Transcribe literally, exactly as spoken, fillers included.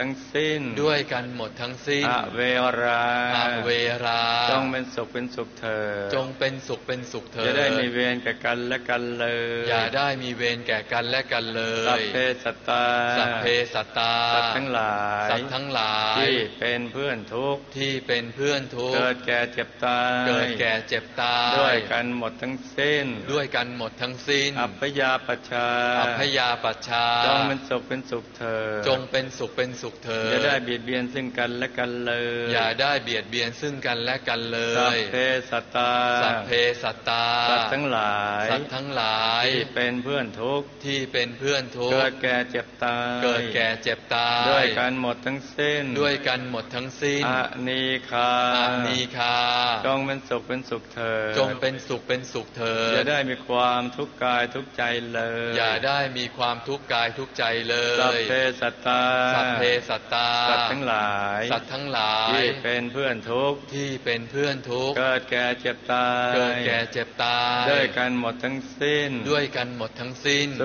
ทั้งสิ้นด้วยกันหมดทั้งสิ้นอเวราอเวราจงเป็นสุขเป็นสุขเถิดจงเป็นสุขเป็นสุขเถิดอย่าได้มีเวรแก่กันและกันเลยอย่าได้มีเวรแก่กันและกันเลยสัพเพสัตตาสัพเพสัตตาสัตว์ทั้งหลายสัตว์ทั้งหลายที่เป็นเพื่อนทุกข์ที่เป็นเพื่อนทุกข์เกิดแก่เจ็บตายเกิดแก่เจ็บตายด้วยกันหมดทั้งสิ้นด้วยกันหมดทั้งสิ้นอัพยาปัชชาอัพยาปัชชาจงเป็นสุขเป็นสุขเถิดจงเป็นสุขเป็นสุขเถิดอย่าได้เบียดเบียนซึ่งกันและกันเลยอย่าได้เบียดเบียนซึ่งกันและกันเลยสัพเพสัตตาสัพเพสัตตาสัตว์ทั้งหลายสัตว์ทั้งหลายที่เป็นเพื่อนทุกข์ที่เป็นเพื่อนทุกข์เกิดแก่เจ็บตายเกิดแก่เจ็บตายด้วยกันหมดทั้งสิ้นด้วยกันหมดทั้งสิ้นอนีคาอนีคาจงเป็นสุขเป็นสุขเถิดจงเป็นสุขเป็นสุขเถิดอย่าได้มีความทุกข์กายทุกข์ใจเลยอย่าได้มีความทุกข์กายทุกข์ใจเลยสัพเพสัตตาสัพเพสัตตาสัตว์ทั้งหลายสัตว์ทั้งหลายที่เป็นเพื่อนทุกข์ที่เป็นเพื่อนทุกข์เกิดแก่เจ็บตายเกิดแก่เจ็บตายด้วยกันหมดทั้งสิ้นด้วยกันหมดทั้งสิ้น